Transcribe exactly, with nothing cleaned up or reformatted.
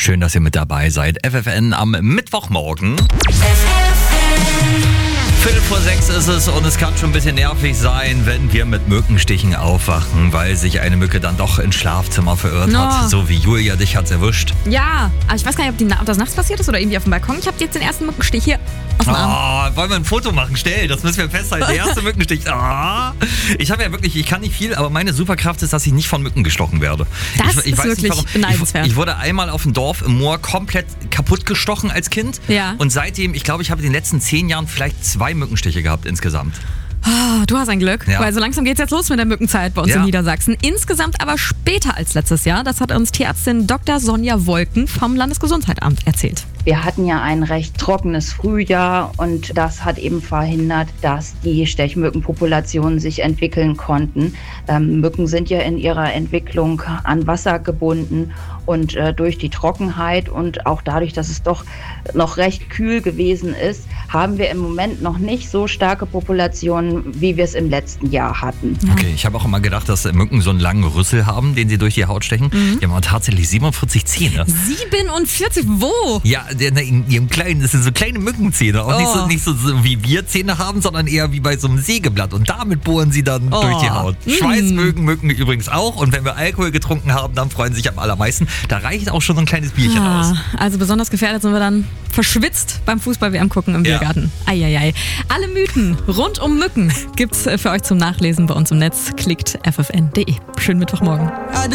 Schön, dass ihr mit dabei seid. F F N am Mittwochmorgen. Viertel vor sechs ist es und es kann schon ein bisschen nervig sein, wenn wir mit Mückenstichen aufwachen, weil sich eine Mücke dann doch ins Schlafzimmer verirrt No. hat. So wie Julia, dich hat's erwischt. Ja, aber ich weiß gar nicht, ob, die, ob das nachts passiert ist oder irgendwie auf dem Balkon. Ich habe jetzt den ersten Mückenstich hier auf dem Arm. Oh, wollen wir ein Foto machen? Schnell, das müssen wir festhalten. Der erste Mückenstich. Oh. Ich habe ja wirklich, ich kann nicht viel, aber meine Superkraft ist, dass ich nicht von Mücken gestochen werde. Das ich, ich ist weiß wirklich nicht, warum. beneidenswert. Ich, ich wurde einmal auf dem Dorf im Moor komplett kaputt gestochen als Kind. Ja. Und seitdem, ich glaube, ich habe in den letzten zehn Jahren vielleicht zwei Mückenstiche gehabt insgesamt. Oh, du hast ein Glück, Ja. weil so langsam geht's jetzt los mit der Mückenzeit bei uns Ja. in Niedersachsen. Insgesamt aber später als letztes Jahr. Das hat uns Tierärztin Doktor Sonja Wolken vom Landesgesundheitsamt erzählt. Wir hatten ja ein recht trockenes Frühjahr und das hat eben verhindert, dass die Stechmückenpopulationen sich entwickeln konnten. Ähm, Mücken sind ja in ihrer Entwicklung an Wasser gebunden und äh, durch die Trockenheit und auch dadurch, dass es doch noch recht kühl gewesen ist, haben wir im Moment noch nicht so starke Populationen, wie wir es im letzten Jahr hatten. Okay, ich habe auch immer gedacht, dass Mücken so einen langen Rüssel haben, den sie durch die Haut stechen. Die haben aber tatsächlich siebenundvierzig Zähne. siebenundvierzig, wo? Ja, der- in ihrem kleinen, das sind so kleine Mückenzähne. Auch nicht, so, Oh. nicht so, so wie wir Zähne haben, sondern eher wie bei so einem Sägeblatt. Und damit bohren sie dann Oh. durch die Haut. Mm. Schweiß mögen Mücken übrigens auch. Und wenn wir Alkohol getrunken haben, dann freuen sie sich am allermeisten. Da reicht auch schon so ein kleines Bierchen aus. Ah, also besonders gefährdet sind wir dann verschwitzt beim Fußball-W M gucken im Ja. Biergarten. Eieiei. Alle Mythen rund um Mücken gibt's für euch zum Nachlesen bei uns im Netz. Klickt f f n punkt d e. Schönen Mittwochmorgen.